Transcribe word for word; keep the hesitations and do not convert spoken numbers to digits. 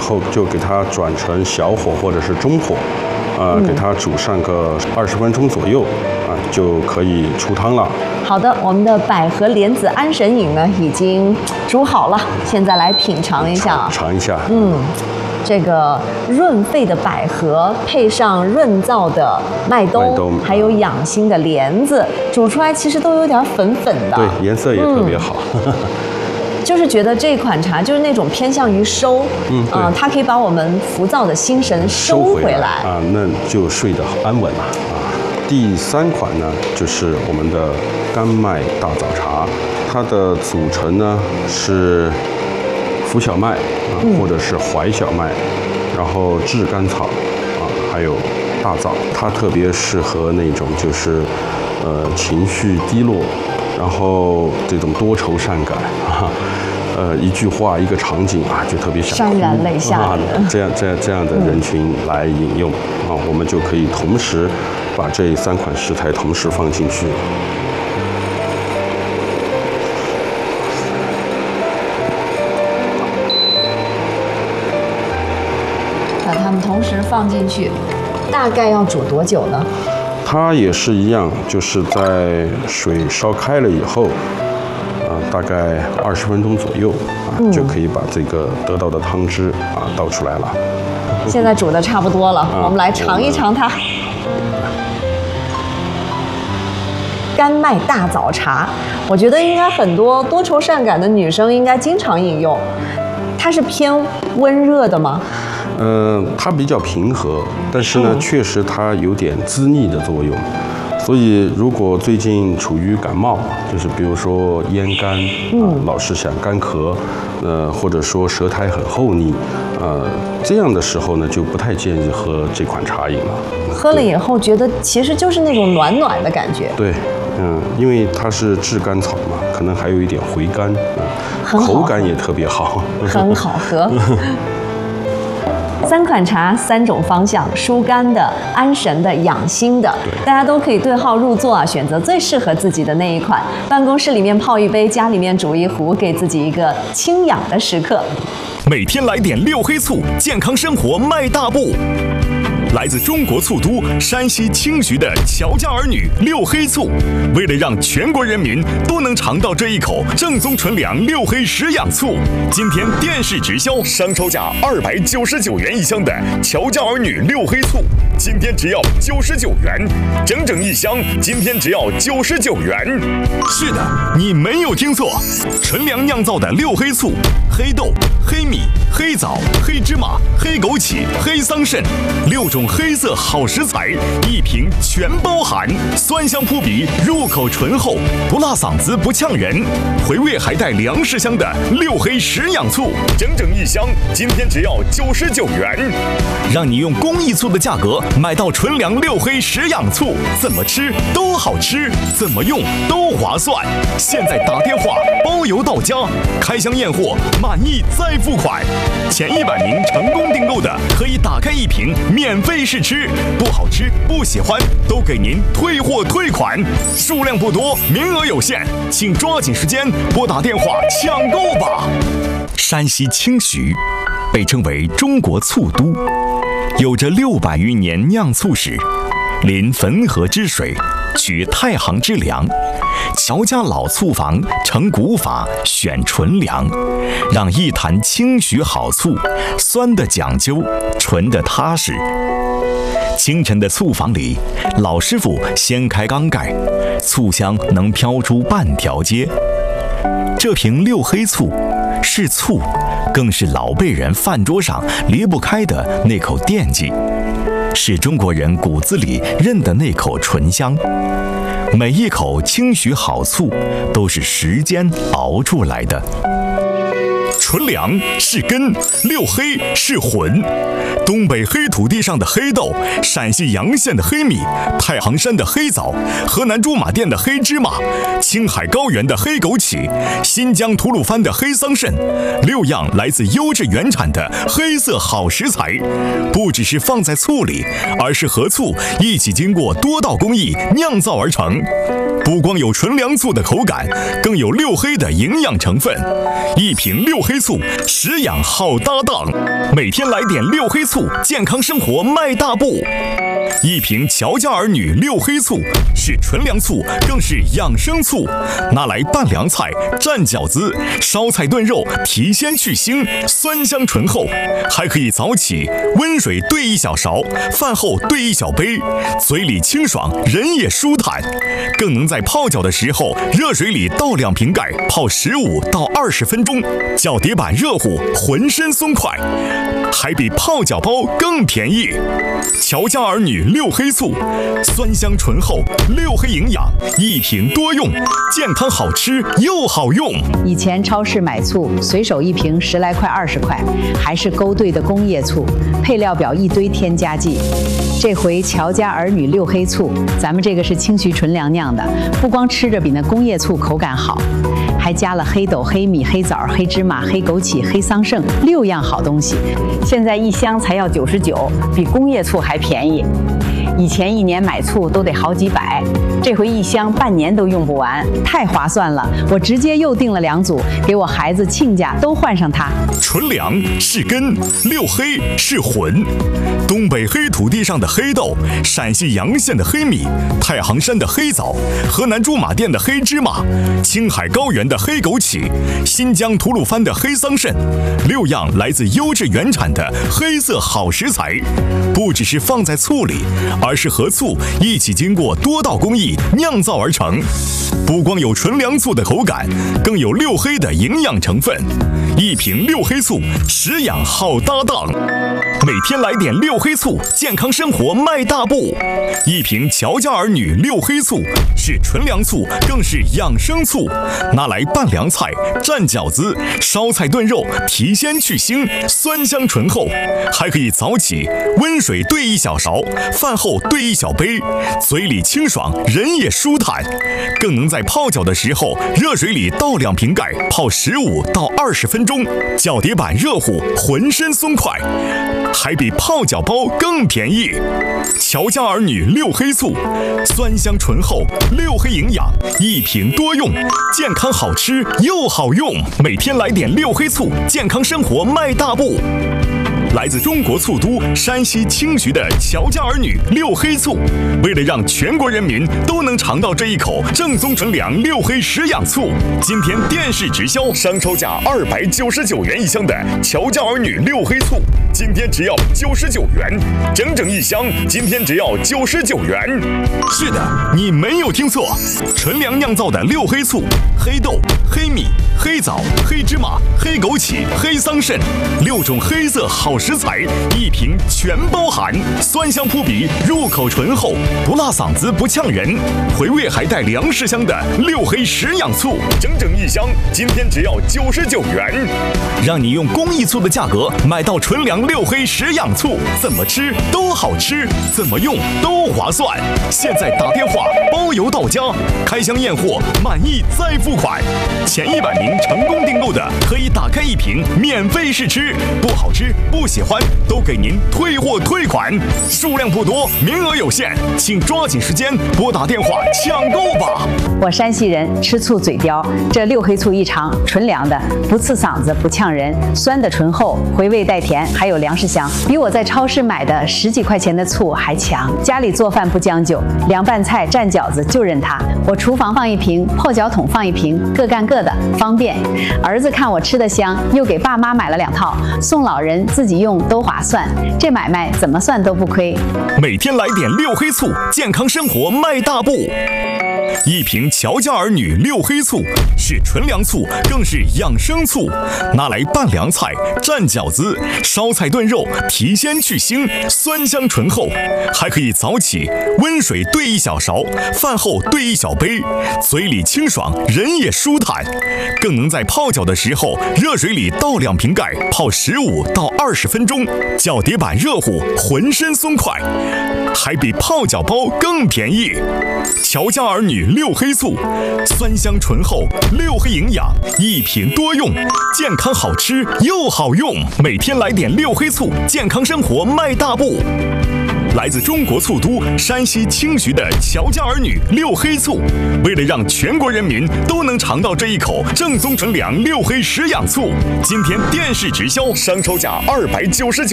后，就给它转成小火或者是中火，呃，给它煮上个二十分钟左右，啊、呃，就可以出汤了。 好的，我们的百合莲子安神饮呢已经煮好了，现在来品尝一下啊， 尝一下， 嗯。这个润肺的百合配上润燥的麦冬，麦冬还有养心的莲子，煮出来其实都有点粉粉的， 对，颜色也特别好。嗯就是觉得这款茶就是那种偏向于收，嗯，啊、呃，它可以把我们浮躁的心神收回来啊，那就睡得安稳了啊。第三款呢，就是我们的甘麦大枣茶，它的组成呢是浮小麦啊，嗯、或者是怀小麦，然后炙甘草啊，还有大枣，它特别适合那种就是呃情绪低落。然后这种多愁善感啊，呃，一句话一个场景啊，就特别想潸然泪下的、 啊、这样这样这样的人群来饮用、嗯、啊，我们就可以同时把这三款食材同时放进去。 把它们同时放进去，大概要煮多久呢？ 它也是一样，就是在水烧开了以后，啊、呃，大概二十分钟左右啊，嗯、就可以把这个得到的汤汁啊倒出来了。 现在煮的差不多了，啊、我们来尝一尝它。甘麦大枣茶，我觉得应该很多多愁善感的女生应该经常饮用。它是偏温热的吗？ 嗯、呃，它比较平和，但是呢，嗯、确实它有点滋腻的作用。所以，如果最近处于感冒，就是比如说咽干，嗯、呃，老是想干咳，呃，或者说舌苔很厚腻，呃，这样的时候呢，就不太建议喝这款茶饮了。 喝了以后，觉得其实就是那种暖暖的感觉。 对，嗯，因为它是炙甘草嘛，可能还有一点回甘，嗯，口感也特别好， 很好喝。三款茶，三种方向，疏肝的、安神的、养心的，大家都可以对号入座啊，选择最适合自己的那一款。办公室里面泡一杯，家里面煮一壶，给自己一个清养的时刻。 每天来点六黑醋，健康生活迈大步。来自中国醋都山西青徐的乔家儿女六黑醋，为了让全国人民都能尝到这一口正宗纯粮六黑食养醋，今天电视直销商超价二百九十九元一箱的乔家儿女六黑醋，今天只要九十九元，整整一箱，今天只要九十九元。是的，你没有听错，纯粮酿造的六黑醋，黑豆、黑米、黑枣、黑芝麻、黑枸杞、黑桑葚，六种黑色好食材，一瓶全包含，酸香扑鼻，入口醇厚，不辣嗓子不呛人，回味还带粮食香的六黑食养醋，整整一箱，今天只要九十九元，让你用公益醋的价格买到纯粮六黑食养醋，怎么吃都好吃，怎么用都划算。现在打电话包邮到家，开箱验货，满意再付款。前一百名成功订购的，可以打开一瓶免费试吃，不好吃不喜欢都给您退货退款，数量不多，名额有限，请抓紧时间拨打电话抢购吧。山西青徐被称为中国醋都，有着六百余年酿醋史，临汾河之水，取太行之粮，乔家老醋坊成古法，选纯粮，让一坛青徐好醋，酸的讲究，纯的踏实。清晨的醋坊里，老师傅掀开缸盖，醋香能飘出半条街。这瓶六黑醋是醋，更是老辈人饭桌上离不开的那口惦记，是中国人骨子里认的那口醇香。每一口青徐好醋都是时间熬出来的。纯粮是根，六黑是魂。东北黑土地上的黑豆，陕西洋县的黑米，太行山的黑枣，河南驻马店的黑芝麻，青海高原的黑枸杞，新疆吐鲁番的黑桑葚，六样来自优质原产的黑色好食材，不只是放在醋里，而是和醋一起经过多道工艺酿造而成。不光有纯粮醋的口感，更有六黑的营养成分。一瓶六黑醋醋，食养好搭档。每天来点六黑醋，健康生活迈大步。一瓶乔家儿女六黑醋是纯粮醋，更是养生醋，拿来拌凉菜、蘸饺子、烧菜炖肉，提鲜去腥，酸香醇厚。还可以早起温水兑一小勺，饭后兑一小杯，嘴里清爽，人也舒坦。更能在泡脚的时候，热水里倒两瓶盖，泡十五到二十分钟，脚底板热乎，浑身松快，还比泡脚包更便宜。乔家儿女六黑醋，酸香醇厚，六黑营养，一瓶多用，健康好吃又好用。 以前超市买醋，随手一瓶十来块、二十块，还是勾兑的工业醋，配料表一堆添加剂。这回乔家儿女六黑醋，咱们这个是清徐纯粮酿的，不光吃着比那工业醋口感好，还加了黑豆、黑米、黑枣、黑芝麻、黑枸杞、黑桑葚六样好东西。现在一箱才要九十九，比工业醋还便宜。以前一年买醋都得好几百，这回一箱半年都用不完，太划算了。我直接又订了两组，给我孩子亲家都换上它。 纯粮是根，六黑是魂。东北黑土地上的黑豆，陕西洋县的黑米，太行山的黑枣，河南驻马店的黑芝麻，青海高原的黑枸杞，新疆吐鲁番的黑桑葚，六样来自优质原产的黑色好食材，不只是放在醋里，而是和醋一起经过多道工艺酿造而成。不光有纯粮醋的口感，更有六黑的营养成分。一瓶六黑醋，食养好搭档。每天来点六黑醋，健康生活迈大步。一瓶乔家儿女六黑醋是纯粮醋，更是养生醋，拿来拌凉菜、蘸饺子、烧菜炖肉，提鲜去腥，酸香醇厚。还可以早起温水兑一小勺，饭后兑一小杯，嘴里清爽，人也舒坦。更能在泡脚的时候，热水里倒两瓶盖，泡十五到二十分钟，脚底板热乎，浑身松快，还比泡脚包更便宜。乔家儿女六黑醋，酸香醇厚，六黑营养，一瓶多用，健康好吃又好用。每天来点六黑醋，健康生活迈大步。来自中国醋都山西清徐的乔家儿女六黑醋，为了让全国人民都能尝到这一口正宗纯粮六黑食养醋，今天电视直销商超价二百九十九元一箱的乔家儿女六黑醋，今天只要九十九元，整整一箱，今天只要九十九元。是的，你没有听错，纯粮酿造的六黑醋，黑豆、黑米、黑枣、黑芝麻、黑枸杞、黑桑葚，六种黑色好食材，一瓶全包含，酸香扑鼻，入口醇厚，不辣嗓子不呛人，回味还带粮食香的六黑食养醋，整整一箱，今天只要九十九元，让你用工艺醋的价格买到纯粮六黑食养醋，怎么吃都好吃，怎么用都划算。现在打电话包邮到家，开箱验货，满意再付款。前一百名成功订购的，可以打开一瓶免费试吃，不好吃不喜欢都给您退货退款，数量不多，名额有限，请抓紧时间拨打电话抢购吧。 我山西人，吃醋嘴刁，这六黑醋一尝，纯粮的，不刺嗓子不呛人，酸的醇厚，回味带甜，还有粮食香，比我在超市买的十几块钱的醋还强。家里做饭不将就，凉拌菜蘸饺子就认它。我厨房放一瓶，泡脚桶放一瓶，各干各的，方便。儿子看我吃得香，又给爸妈买了两套，送老人自己用都划算，这买卖怎么算都不亏。 每天来点六黑醋，健康生活迈大步。一瓶乔家儿女六黑醋是纯粮醋，更是养生醋，拿来拌凉菜、蘸饺子、烧菜炖肉，提鲜去腥，酸香醇厚。还可以早起温水兑一小勺，饭后兑一小杯，嘴里清爽，人也舒坦。更能在泡脚的时候，热水里倒两瓶盖，泡十五到二十分钟，脚底板热乎，浑身松快，还比泡脚包更便宜。乔家儿女六黑醋，酸香醇厚，六黑营养，一品多用，健康好吃又好用。每天来点六黑醋，健康生活迈大步。 来自中国醋都山西青徐的乔家儿女六黑醋，为了让全国人民都能尝到这一口正宗纯粮六黑食养醋，今天电视直销，商超价二百九十九。